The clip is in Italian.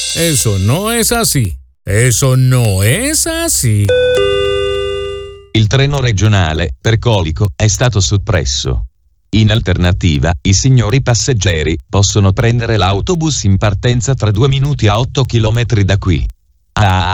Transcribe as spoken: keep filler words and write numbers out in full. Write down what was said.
Eso no es así. Eso no es así. Il treno regionale per Colico è stato soppresso. In alternativa, i signori passeggeri possono prendere l'autobus in partenza tra due minuti a otto chilometri da qui. Ah!